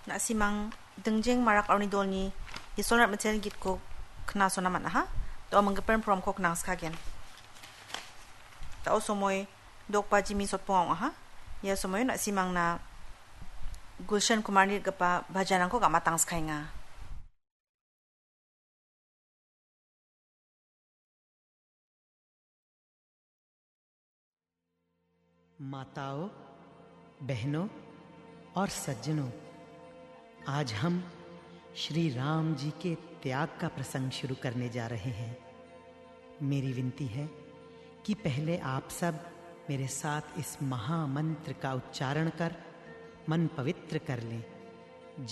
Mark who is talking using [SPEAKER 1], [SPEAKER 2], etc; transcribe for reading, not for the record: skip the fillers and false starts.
[SPEAKER 1] Na simang dengjeng marak arni dolni isolrat metel git ko kna sona man ha to manggepen prom ko knang skagen ta osomoy dok pa jimi sot pong ha ya somoy na simang na Gulshan Kumar ni gapa bhajanan ko gamatang skai nga
[SPEAKER 2] माताओं, बहनों और सज्जनों, आज हम श्री राम जी के त्याग का प्रसंग शुरू करने जा रहे हैं। मेरी विनती है कि पहले आप सब मेरे साथ इस महामंत्र का उच्चारण कर मन पवित्र कर लें।